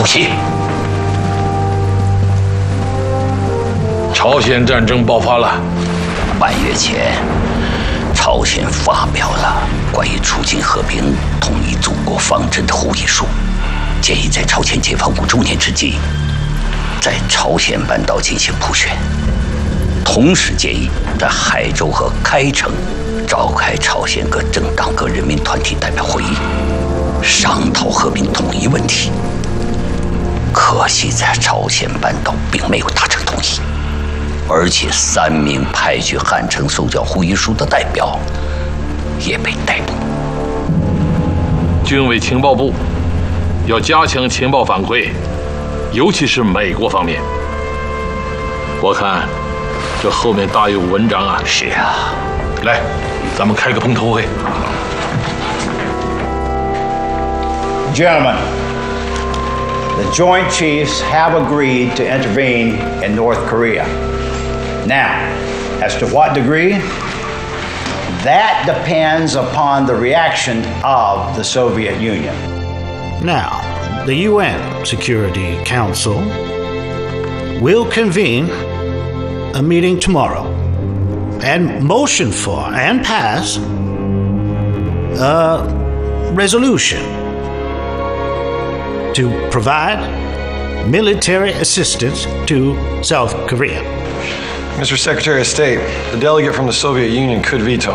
主席， 朝鲜战争爆发了。 半月前，朝鲜发表了关于促进和平、统一祖国方针的呼吁书，建议在朝鲜解放5周年之际，在朝鲜半岛进行普选，同时建议在海州和开城召开朝鲜各政党、各人民团体代表会议，商讨和平统一问题。可惜在朝鲜半岛并没有达成统一，而且3名派去汉城收缴呼吁书的代表也被逮捕。 军委情报部要加强情报反馈，尤其是美国方面。我看这后面大有文章啊！ 是啊， 来，咱们开个碰头会。 Gentlemen, the Joint Chiefs have agreed to intervene in North Korea. Now, as to what degree? That depends upon the reaction of the Soviet Union. Now, the UN Security Council will convene a meeting tomorrow and motion for and pass a resolution to provide military assistance to South Korea. Mr. Secretary of State, the delegate from the Soviet Union could veto.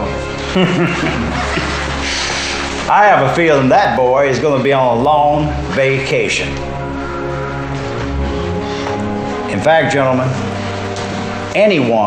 I have a feeling that boy is going to be on a long vacation. In fact, gentlemen, anyone